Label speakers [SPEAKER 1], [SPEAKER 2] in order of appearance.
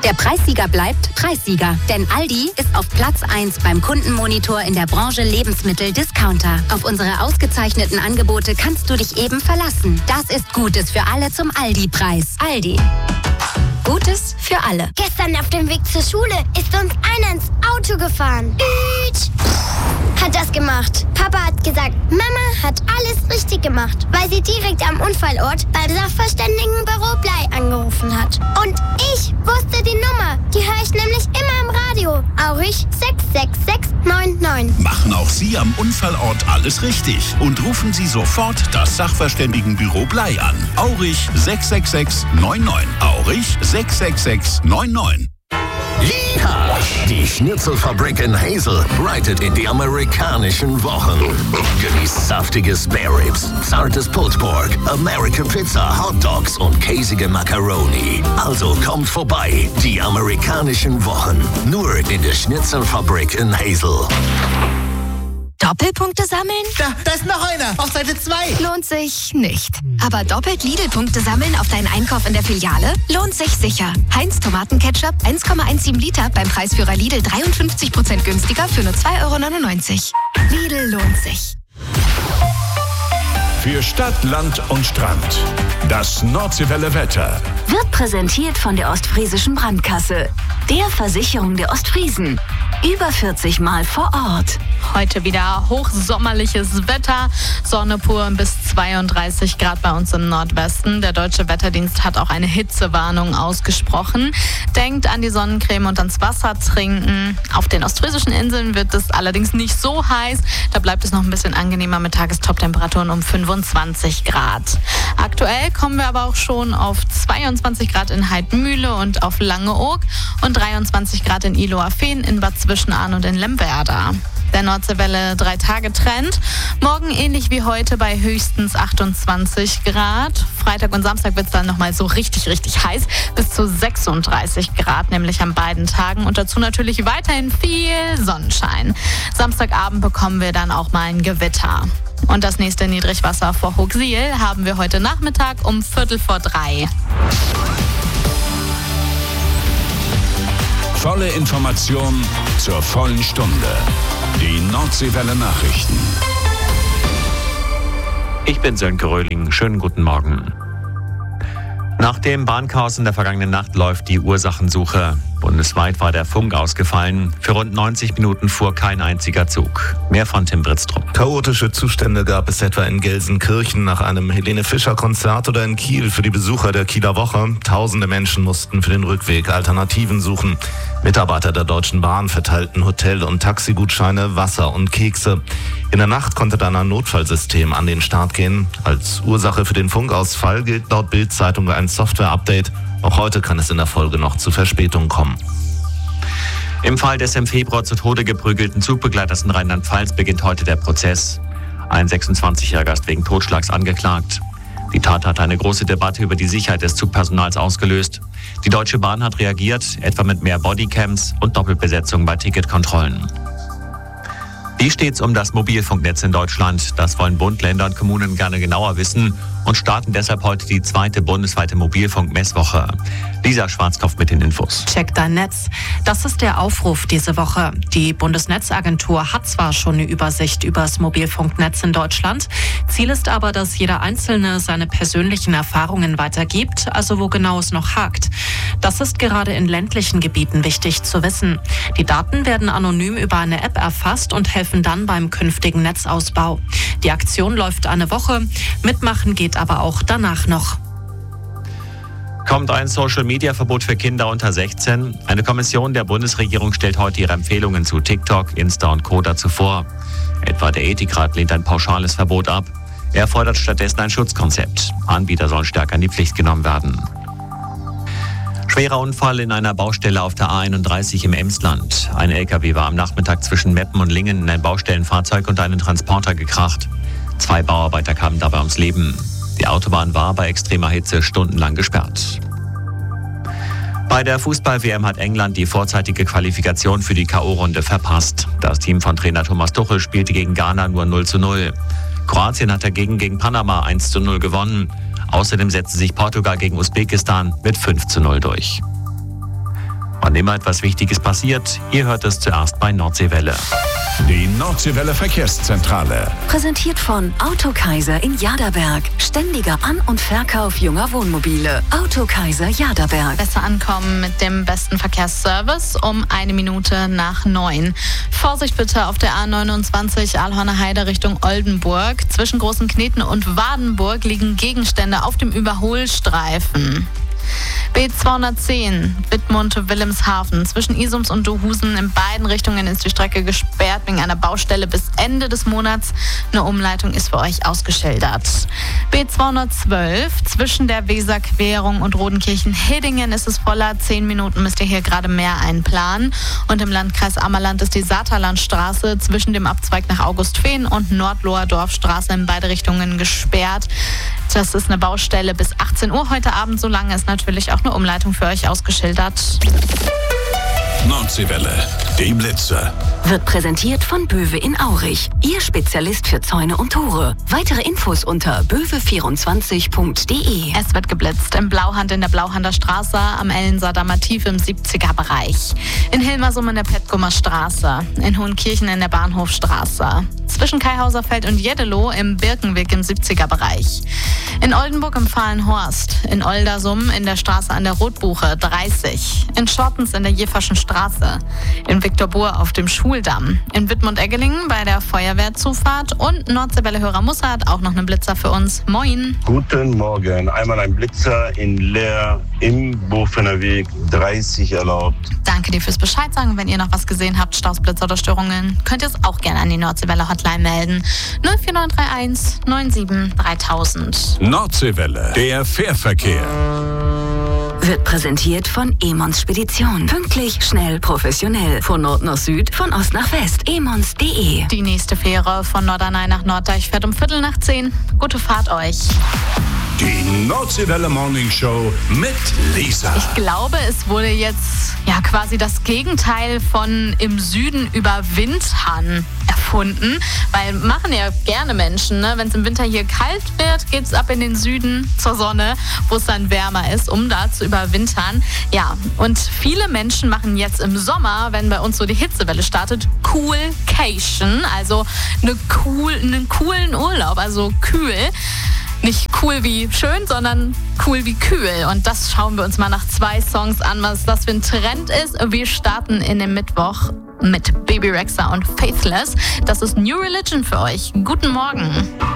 [SPEAKER 1] Der Preissieger bleibt Preissieger. Denn Aldi ist auf Platz 1 beim Kundenmonitor in der Branche Lebensmittel-Discounter. Auf unsere ausgezeichneten Angebote kannst du dich eben verlassen. Das ist Gutes für alle zum Aldi-Preis. Aldi. Gutes für alle.
[SPEAKER 2] Gestern auf dem Weg zur Schule ist uns einer ins Auto gefahren. Hat das gemacht. Papa hat gesagt, Mama hat alles richtig gemacht, weil sie direkt am Unfallort beim Sachverständigenbüro Blei angerufen hat. Und ich wusste die Nummer. Die höre ich nämlich immer im Radio. Aurich 66699.
[SPEAKER 3] Machen auch Sie am Unfallort alles richtig und rufen Sie sofort das Sachverständigenbüro Blei an. Aurich 66699. Aurich 66699.
[SPEAKER 4] Ja, die Schnitzelfabrik in Hazel reitet in die amerikanischen Wochen. Genießt saftige Spare Ribs, zartes Pulled Pork, American Pizza, Hot Dogs und käsige Macaroni. Also kommt vorbei, die amerikanischen Wochen. Nur in der Schnitzelfabrik in Hazel.
[SPEAKER 5] Doppelpunkte sammeln?
[SPEAKER 6] Da ist noch einer, auf Seite 2.
[SPEAKER 5] Lohnt sich nicht. Aber doppelt Lidl-Punkte sammeln auf deinen Einkauf in der Filiale? Lohnt sich sicher. Heinz Tomatenketchup 1,17 Liter beim Preisführer Lidl 53% günstiger für nur 2,99 €. Lidl lohnt sich.
[SPEAKER 3] Für Stadt, Land und Strand. Das Nordseewelle Wetter.
[SPEAKER 1] Wird präsentiert von der Ostfriesischen Brandkasse. Der Versicherung der Ostfriesen. Über 40 Mal vor Ort.
[SPEAKER 7] Heute wieder hochsommerliches Wetter. Sonne pur bis 32 Grad bei uns im Nordwesten. Der Deutsche Wetterdienst hat auch eine Hitzewarnung ausgesprochen. Denkt an die Sonnencreme und ans Wasser trinken. Auf den ostfriesischen Inseln wird es allerdings nicht so heiß. Da bleibt es noch ein bisschen angenehmer mit Tagestoptemperaturen um 25 Grad. Aktuell kommen wir aber auch schon auf 22 Grad in Heidmühle und auf Langeoog und 23 Grad in Ihlowerfehn, in Bad Zwischenahn und in Lemwerder. Der Nordseewelle 3-Tage-Trend. Morgen ähnlich wie heute bei höchstens 28 Grad. Freitag und Samstag wird es dann nochmal so richtig heiß. Bis zu 36 Grad, nämlich an beiden Tagen. Und dazu natürlich weiterhin viel Sonnenschein. Samstagabend bekommen wir dann auch mal ein Gewitter. Und das nächste Niedrigwasser vor Hochsiel haben wir heute Nachmittag um 2:45.
[SPEAKER 3] Volle Information zur vollen Stunde. Die Nordseewelle Nachrichten.
[SPEAKER 8] Ich bin Sönke Röhling. Schönen guten Morgen. Nach dem Bahnchaos in der vergangenen Nacht läuft die Ursachensuche. Bundesweit war der Funk ausgefallen. Für rund 90 Minuten fuhr kein einziger Zug. Mehr von Tim Britztrup.
[SPEAKER 9] Chaotische Zustände gab es etwa in Gelsenkirchen nach einem Helene-Fischer-Konzert oder in Kiel für die Besucher der Kieler Woche. Tausende Menschen mussten für den Rückweg Alternativen suchen. Mitarbeiter der Deutschen Bahn verteilten Hotel- und Taxigutscheine, Wasser und Kekse. In der Nacht konnte dann ein Notfallsystem an den Start gehen. Als Ursache für den Funkausfall gilt laut Bild-Zeitung ein Software-Update. Auch heute kann es in der Folge noch zu Verspätungen kommen.
[SPEAKER 8] Im Fall des im Februar zu Tode geprügelten Zugbegleiters in Rheinland-Pfalz beginnt heute der Prozess. Ein 26-Jähriger ist wegen Totschlags angeklagt. Die Tat hat eine große Debatte über die Sicherheit des Zugpersonals ausgelöst. Die Deutsche Bahn hat reagiert, etwa mit mehr Bodycams und Doppelbesetzung bei Ticketkontrollen. Wie steht's um das Mobilfunknetz in Deutschland? Das wollen Bund, Länder und Kommunen gerne genauer wissen und starten deshalb heute die 2. bundesweite Mobilfunkmesswoche. Lisa Schwarzkopf mit den Infos.
[SPEAKER 10] Check dein Netz. Das ist der Aufruf diese Woche. Die Bundesnetzagentur hat zwar schon eine Übersicht über das Mobilfunknetz in Deutschland. Ziel ist aber, dass jeder Einzelne seine persönlichen Erfahrungen weitergibt, also wo genau es noch hakt. Das ist gerade in ländlichen Gebieten wichtig zu wissen. Die Daten werden anonym über eine App erfasst und helfen dann beim künftigen Netzausbau. Die Aktion läuft eine Woche. Mitmachen geht aber auch danach noch.
[SPEAKER 8] Kommt ein Social-Media-Verbot für Kinder unter 16? Eine Kommission der Bundesregierung stellt heute ihre Empfehlungen zu TikTok, Insta und Co. dazu vor. Etwa der Ethikrat lehnt ein pauschales Verbot ab. Er fordert stattdessen ein Schutzkonzept. Anbieter sollen stärker in die Pflicht genommen werden. Schwerer Unfall in einer Baustelle auf der A31 im Emsland. Ein LKW war am Nachmittag zwischen Meppen und Lingen in ein Baustellenfahrzeug und einen Transporter gekracht. 2 Bauarbeiter kamen dabei ums Leben. Die Autobahn war bei extremer Hitze stundenlang gesperrt. Bei der Fußball-WM hat England die vorzeitige Qualifikation für die K.O.-Runde verpasst. Das Team von Trainer Thomas Tuchel spielte gegen Ghana nur 0:0. Kroatien hat dagegen gegen Panama 1:0 gewonnen. Außerdem setzte sich Portugal gegen Usbekistan mit 5:0 durch. Wann immer etwas Wichtiges passiert, ihr hört es zuerst bei Nordseewelle.
[SPEAKER 3] Die Nordseewelle Verkehrszentrale.
[SPEAKER 11] Präsentiert von Autokaiser in Jaderberg. Ständiger An- und Verkauf junger Wohnmobile. Autokaiser Jaderberg.
[SPEAKER 7] Besser ankommen mit dem besten Verkehrsservice um 1 Minute nach 9. Vorsicht bitte auf der A29 Aalhorner Heide Richtung Oldenburg. Zwischen Großen Kneten und Wadenburg liegen Gegenstände auf dem Überholstreifen. B210 Wittmund-Wilhelmshaven. Zwischen Isums und Dohusen in beiden Richtungen ist die Strecke gesperrt wegen einer Baustelle bis Ende des Monats. Eine Umleitung ist für euch ausgeschildert. B212 zwischen der Weserquerung und Rodenkirchen-Hiddingen ist es voller. 10 Minuten müsst ihr hier gerade mehr einplanen. Und im Landkreis Ammerland ist die Saterlandstraße zwischen dem Abzweig nach Augustfehn und Nordloher Dorfstraße in beide Richtungen gesperrt. Das ist eine Baustelle bis 18 Uhr heute Abend. So lange ist natürlich auch eine Umleitung für euch ausgeschildert.
[SPEAKER 3] Nordseewelle, die Blitze.
[SPEAKER 11] Wird präsentiert von Böwe in Aurich. Ihr Spezialist für Zäune und Tore. Weitere Infos unter böwe24.de.
[SPEAKER 7] Es wird geblitzt in Blauhand in der Blauhander Straße, am Ellensaardamer Tief im 70er-Bereich. In Hilmersum in der Petkumer Straße. In Hohenkirchen in der Bahnhofstraße. Zwischen Kaihauserfeld und Jeddelo im Birkenweg im 70er-Bereich. In Oldenburg im Fahlenhorst. In Oldersum in der Straße an der Rotbuche 30. In Schortens in der Jeverschen Straße. In Viktorbohr auf dem Schuldamm. In Wittmund-Eggelingen bei der Feuerwehrzufahrt. Und Nordseewelle-Hörer Musse hat auch noch einen Blitzer für uns. Moin.
[SPEAKER 12] Guten Morgen. Einmal ein Blitzer in Leer im Bofener Weg 30 erlaubt.
[SPEAKER 7] Danke dir fürs Bescheid sagen. Wenn ihr noch was gesehen habt, Staus, Blitzer oder Störungen, könnt ihr es auch gerne an die Nordseewelle Hotline melden. 04931 97 3000.
[SPEAKER 3] Nordseewelle, der Fährverkehr.
[SPEAKER 11] Wird präsentiert von Emons Spedition. Pünktlich, schnell, professionell. Von Nord nach Süd, von Ost nach West. emons.de.
[SPEAKER 7] Die nächste Fähre von Norderney nach Norddeich fährt um 9:15. Gute Fahrt euch.
[SPEAKER 3] Die Nordseewelle Morning Show mit Lisa.
[SPEAKER 7] Ich glaube, es wurde jetzt quasi das Gegenteil von im Süden überwintern erfunden, weil machen ja gerne Menschen, ne? Wenn es im Winter hier kalt wird, geht es ab in den Süden zur Sonne, wo es dann wärmer ist, um da zu überwintern. Ja, und viele Menschen machen jetzt im Sommer, wenn bei uns so die Hitzewelle startet, Coolcation, also einen coolen Urlaub, also kühl. Nicht cool wie schön, sondern cool wie kühl. Und das schauen wir uns mal nach 2 Songs an, was das für ein Trend ist. Wir starten in den Mittwoch mit Baby Rexha und Faithless. Das ist New Religion für euch. Guten Morgen.